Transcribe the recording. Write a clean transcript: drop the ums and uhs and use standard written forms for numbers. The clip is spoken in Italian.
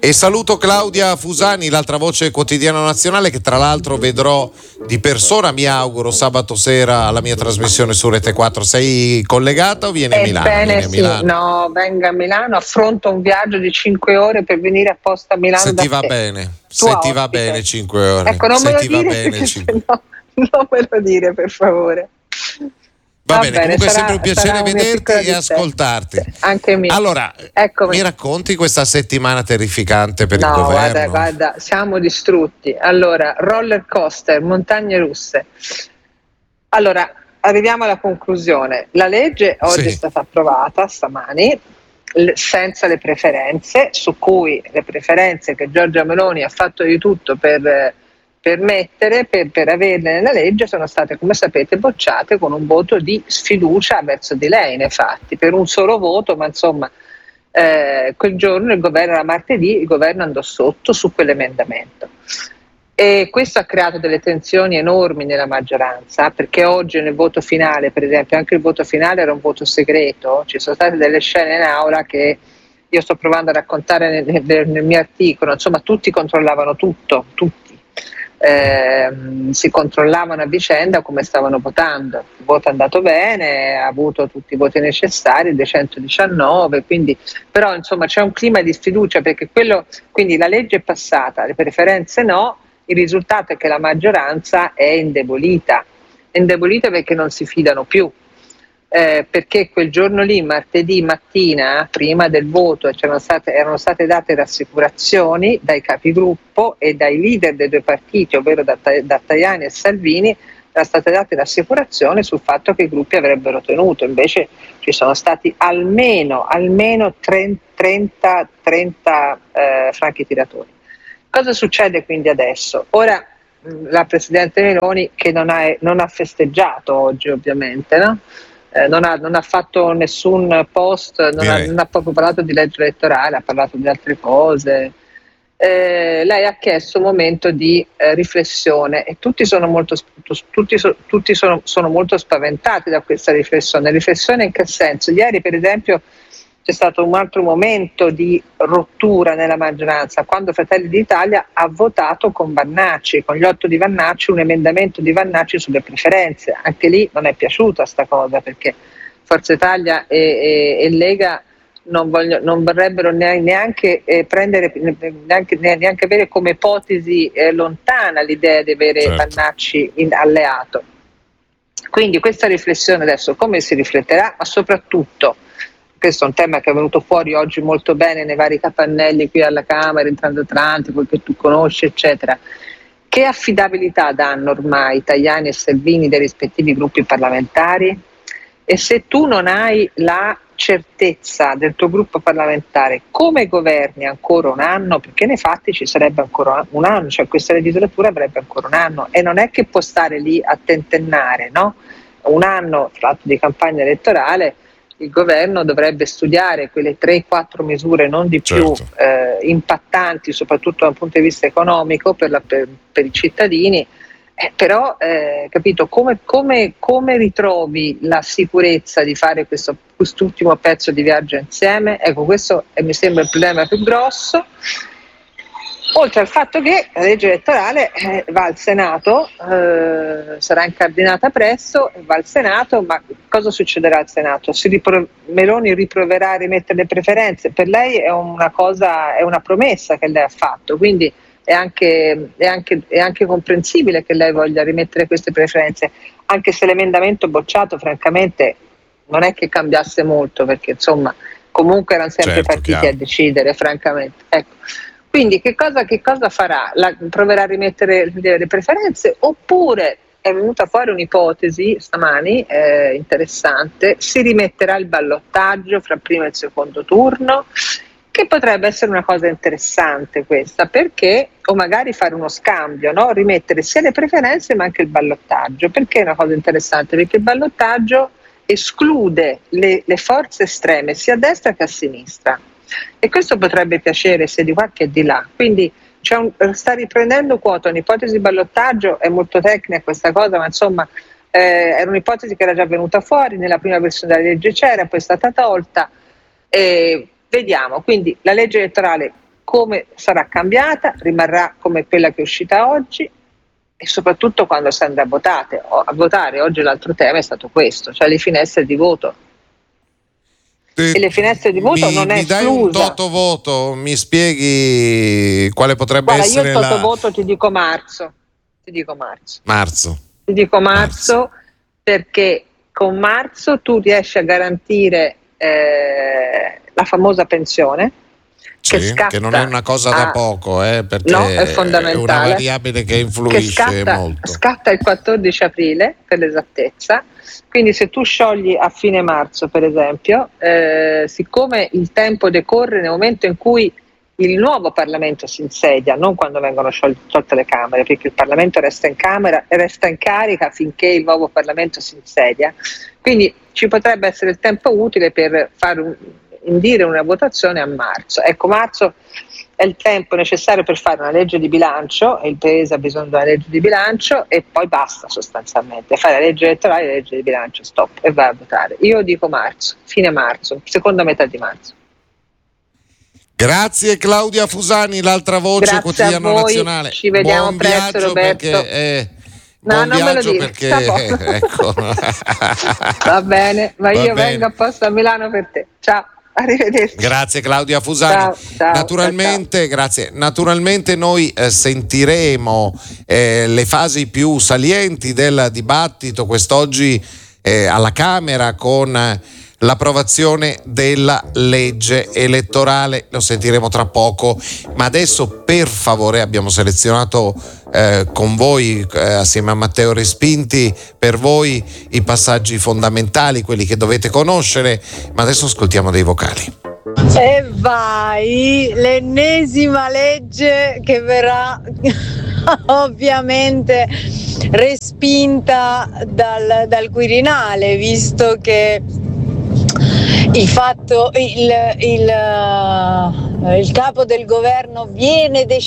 E saluto Claudia Fusani, l'altra voce quotidiano nazionale, che tra l'altro vedrò di persona, mi auguro, sabato sera alla mia trasmissione su Rete 4. Sei collegata o vieni a Milano? Ebbene sì, no, venga a Milano, affronto un viaggio di 5 ore per venire apposta a Milano. Se da ti va te. bene, Tua se ti va ospite. bene 5 ore. Ecco, non se me lo ti va dire bene perché 5 sennò non me lo dire, per favore. Va bene, comunque è sempre un piacere una vederti piccola e ascoltarti. Anche mio. Allora, Eccomi. mi racconti questa settimana terrificante per il No, governo? guarda, siamo distrutti. Allora, roller coaster, montagne russe. Allora, arriviamo alla conclusione. La legge oggi è stata approvata stamani senza le preferenze, su cui le preferenze che Giorgia Meloni ha fatto di tutto per averle nella legge sono state, come sapete, bocciate con un voto di sfiducia verso di lei, nei fatti, per un solo voto, ma insomma quel giorno era martedì, il governo andò sotto su quell'emendamento. E questo ha creato delle tensioni enormi nella maggioranza, perché oggi nel voto finale, per esempio, anche il voto finale era un voto segreto, ci sono state delle scene in aula che io sto provando a raccontare nel mio articolo, insomma tutti controllavano tutto, tutti. Si controllavano a vicenda come stavano votando. Il voto è andato bene, ha avuto tutti i voti necessari, dei 119, quindi, però insomma c'è un clima di sfiducia, perché quindi la legge è passata, le preferenze no, il risultato è che la maggioranza è indebolita perché non si fidano più. Perché quel giorno lì, martedì mattina, prima del voto, erano state date rassicurazioni dai capigruppo e dai leader dei due partiti, ovvero da Tajani e Salvini, erano state date rassicurazioni sul fatto che i gruppi avrebbero tenuto. Invece ci sono stati almeno 30 franchi tiratori. Cosa succede quindi adesso? Ora la Presidente Meloni, che non ha festeggiato oggi, ovviamente, no? Non ha fatto nessun post, non ha proprio parlato di legge elettorale, ha parlato di altre cose. Lei ha chiesto un momento di riflessione e tutti sono molto spaventati da questa riflessione. Riflessione in che senso? Ieri, per esempio, c'è stato un altro momento di rottura nella maggioranza, quando Fratelli d'Italia ha votato con gli 8 di Vannacci, un emendamento di Vannacci sulle preferenze. Anche lì non è piaciuta sta cosa, perché Forza Italia e Lega non vorrebbero neanche avere come ipotesi lontana l'idea di avere Vannacci alleato. Quindi questa riflessione adesso come si rifletterà, ma soprattutto, questo è un tema che è venuto fuori oggi molto bene nei vari capannelli qui alla Camera, in Transatlantico, quel che tu conosci, eccetera. Che affidabilità danno ormai Tajani e Salvini dei rispettivi gruppi parlamentari? E se tu non hai la certezza del tuo gruppo parlamentare, come governi ancora un anno? Perché nei fatti ci sarebbe ancora un anno, cioè questa legislatura avrebbe ancora un anno, e non è che può stare lì a tentennare, no? Un anno, tra l'altro, di campagna elettorale. Il governo dovrebbe studiare quelle 3-4 misure, non di più, impattanti, soprattutto dal punto di vista economico per i cittadini, però capito, come ritrovi la sicurezza di fare quest'ultimo pezzo di viaggio insieme? Ecco, questo mi sembra il problema più grosso. Oltre al fatto che la legge elettorale va al Senato, sarà incardinata presto, va al Senato, ma cosa succederà al Senato? Meloni riproverà a rimettere le preferenze? Per lei è una promessa che lei ha fatto, quindi è anche comprensibile che lei voglia rimettere queste preferenze, anche se l'emendamento bocciato francamente non è che cambiasse molto, perché insomma comunque erano sempre i partiti a decidere, francamente. Ecco. Quindi che cosa farà? Proverà a rimettere le preferenze, oppure è venuta fuori un'ipotesi stamani interessante, si rimetterà il ballottaggio fra il primo e il secondo turno, che potrebbe essere una cosa interessante questa, perché, o magari fare uno scambio, no? Rimettere sia le preferenze ma anche il ballottaggio. Perché è una cosa interessante? Perché il ballottaggio esclude le forze estreme sia a destra che a sinistra. E questo potrebbe piacere sia di qua che di là, quindi sta riprendendo quota un'ipotesi di ballottaggio, è molto tecnica questa cosa, ma insomma era un'ipotesi che era già venuta fuori, nella prima versione della legge c'era, poi è stata tolta, vediamo. Quindi la legge elettorale come sarà cambiata, rimarrà come quella che è uscita oggi, e soprattutto quando si andrà a votare. Oggi l'altro tema è stato questo, cioè le finestre di voto. E le finestre di voto non è esclusa. Mi dai un totovoto? Mi spieghi quale potrebbe essere io il totovoto ti dico marzo. Ti dico marzo perché con marzo tu riesci a garantire la famosa pensione, che non è una cosa da poco, perché no, è fondamentale, è una variabile che influisce molto. Scatta il 14 aprile per l'esattezza, quindi se tu sciogli a fine marzo, per esempio, siccome il tempo decorre nel momento in cui il nuovo Parlamento si insedia, non quando vengono sciolte le Camere, perché il Parlamento resta in carica finché il nuovo Parlamento si insedia, quindi ci potrebbe essere il tempo utile per indire una votazione a marzo. Ecco, marzo è il tempo necessario per fare una legge di bilancio, e il Paese ha bisogno di una legge di bilancio, e poi basta sostanzialmente, fare la legge elettorale e la legge di bilancio, stop, e vai a votare. Io dico marzo, fine marzo, seconda metà di marzo. Grazie Claudia Fusani, l'altra voce. Grazie Quotidiano a voi. Nazionale. Ci vediamo buon presto, Roberto. Buon viaggio perché ecco. Va bene, ma io vengo apposta a Milano per te. Ciao, arrivederci. Grazie Claudia Fusani. Ciao, naturalmente, ciao. Grazie. Naturalmente noi sentiremo le fasi più salienti del dibattito quest'oggi alla Camera con l'approvazione della legge elettorale. Lo sentiremo tra poco, ma adesso per favore abbiamo selezionato con voi assieme a Matteo Respinti per voi i passaggi fondamentali, quelli che dovete conoscere, ma adesso ascoltiamo dei vocali. E vai, l'ennesima legge che verrà ovviamente respinta dal Quirinale, visto che il capo del governo viene deciso